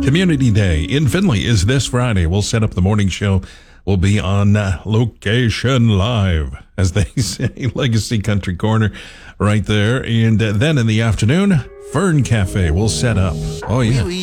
Community Day in Findlay is this Friday. We'll set up the morning show. We'll be on location live, as they say, Legacy Country Corner right there. And then in the afternoon, Fern Cafe will set up. Oh, yeah.